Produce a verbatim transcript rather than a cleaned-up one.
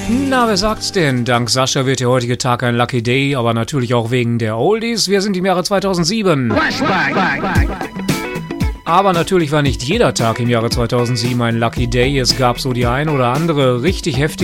Na, wer sagt's denn? Dank Sascha wird der heutige Tag ein Lucky Day, aber natürlich auch wegen der Oldies. Wir sind im Jahre zweitausendsieben. Aber natürlich war nicht jeder Tag im Jahre zweitausendsieben ein Lucky Day. Es gab so die ein oder andere richtig heftige